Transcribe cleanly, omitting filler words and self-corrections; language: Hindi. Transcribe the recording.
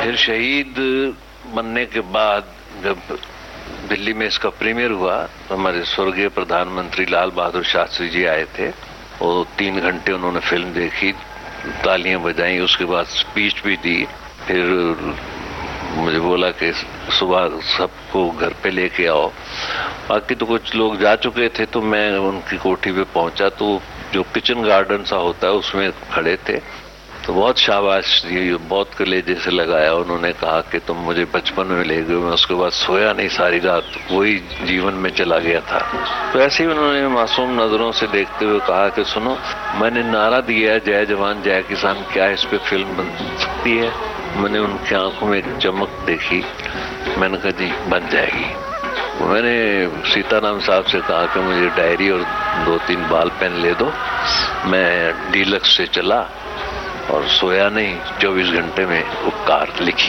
फिर शहीद बनने के बाद जब दिल्ली में इसका प्रीमियर हुआ तो हमारे स्वर्गीय प्रधानमंत्री लाल बहादुर शास्त्री जी आए थे। वो 3 घंटे उन्होंने फिल्म देखी, तालियां बजाई, उसके बाद स्पीच भी दी। फिर मुझे बोला कि सुबह सबको घर पे लेके आओ। बाकी तो कुछ लोग जा चुके थे, तो मैं उनकी कोठी पे पहुंचा तो जो किचन गार्डन सा होता है उसमें खड़े थे। तो बहुत शाबाश दी, बहुत कलेजे से लगाया। उन्होंने कहा कि तुम मुझे बचपन में ले गए। मैं उसके बाद सोया नहीं सारी रात, वही जीवन में चला गया था। तो ऐसे ही उन्होंने मासूम नजरों से देखते हुए कहा कि सुनो, मैंने नारा दिया है जय जवान जय किसान, क्या इस पे फिल्म बन सकती है? मैंने उनकी आंखों में एक चमक देखी। मैंने कहा जी बन जाएगी। मैंने सीताराम साहब से कहा कि मुझे डायरी और 2-3 बाल पेन ले दो। मैं डीलक्स से चला और सोया नहीं, 24 घंटे में उपकार लिखी।